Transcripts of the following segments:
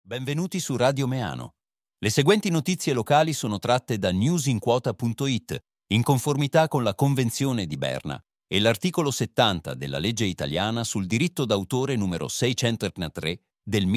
Benvenuti su Radio Meano. Le seguenti notizie locali sono tratte da newsinquota.it, in conformità con la Convenzione di Berna e l'articolo 70 della legge italiana sul diritto d'autore numero 603 del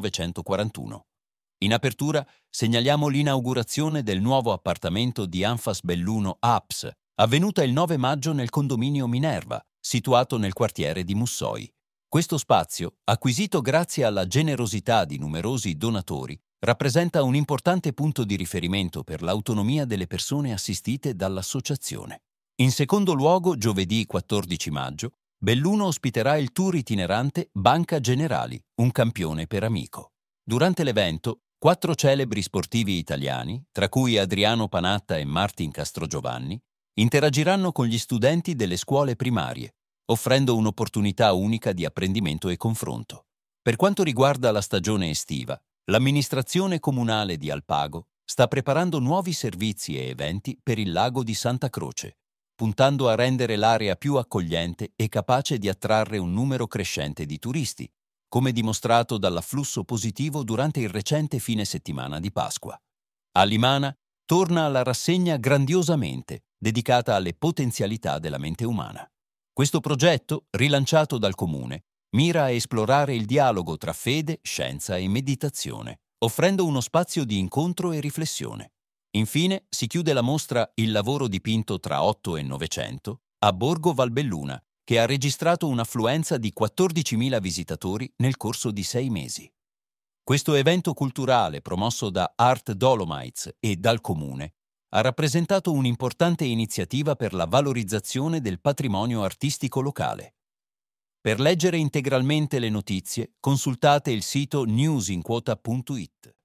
1941. In apertura segnaliamo l'inaugurazione del nuovo appartamento di Anfas Belluno APS, avvenuta il 9 maggio nel condominio Minerva, situato nel quartiere di Mussoi. Questo spazio, acquisito grazie alla generosità di numerosi donatori, rappresenta un importante punto di riferimento per l'autonomia delle persone assistite dall'associazione. In secondo luogo, giovedì 14 maggio, Belluno ospiterà il tour itinerante Banca Generali, un campione per amico. Durante l'evento, 4 celebri sportivi italiani, tra cui Adriano Panatta e Martin Castrogiovanni, interagiranno con gli studenti delle scuole primarie, offrendo un'opportunità unica di apprendimento e confronto. Per quanto riguarda la stagione estiva, l'amministrazione comunale di Alpago sta preparando nuovi servizi e eventi per il lago di Santa Croce, puntando a rendere l'area più accogliente e capace di attrarre un numero crescente di turisti, come dimostrato dall'afflusso positivo durante il recente fine settimana di Pasqua. A Limana torna la rassegna Grandiosamente, dedicata alle potenzialità della mente umana. Questo progetto, rilanciato dal Comune, mira a esplorare il dialogo tra fede, scienza e meditazione, offrendo uno spazio di incontro e riflessione. Infine, si chiude la mostra Il lavoro dipinto tra 8 e 900 a Borgo Valbelluna, che ha registrato un'affluenza di 14.000 visitatori nel corso di 6 mesi. Questo evento culturale, promosso da Art Dolomites e dal Comune, ha rappresentato un'importante iniziativa per la valorizzazione del patrimonio artistico locale. Per leggere integralmente le notizie, consultate il sito newsinquota.it.